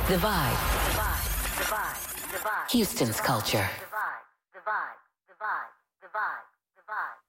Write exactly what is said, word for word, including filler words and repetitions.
The Vibe. The Vibe. The Vibe. The Vibe. Houston's culture. The Vibe. The Vibe. The Vibe. The Vibe. The Vibe.